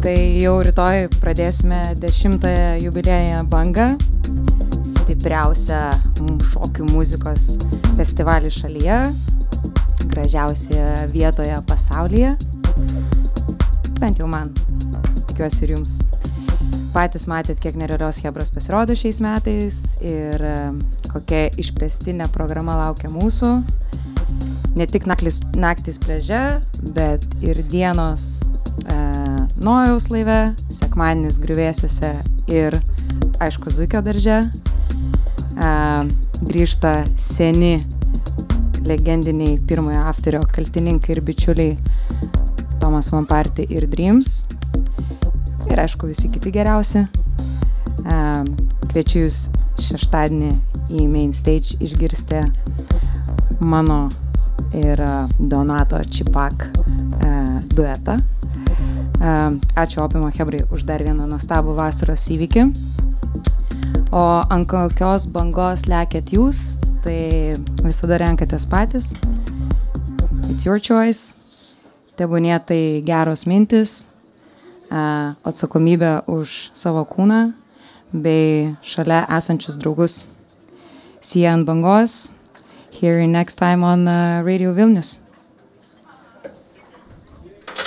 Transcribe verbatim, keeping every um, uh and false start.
Tai jau rytoj pradėsime dešimtąją jubiliejinę bangą, stipriausią šokių muzikos festivalį šalyje, gražiausioje vietoje pasaulyje, bent jau man, tikiuosi ir jums. Patys matėt, kiek nerealios chebros pasirodo šiais metais ir kokia išplėstinė programa laukia mūsų. Ne tik naklis, naktis pliaže, bet ir dienos e, Nojaus laive, sekmadienis Griuvėsiuose ir, aišku, Zuikio darže. E, grįžta seni legendiniai pirmojo afterio kaltininkai ir bičiuliai Tomas Van Party ir Dreams. Ir, aišku, visi kiti geriausi. E, kviečiu jūs šeštadienį į Main Stage išgirsti mano ir Donato Čipak e, duetą. E, ačiū Opimo chebrai už dar vieną nuostabų vasaros įvykį. O ant kokios bangos lekiat jūs, tai visada renkatės patys. It's your choice. Tebūnie tai geros mintis, e, atsakomybė už savo kūną bei šalia esančius draugus. See you ant bangos. Here next time on uh, Radio Vilnius.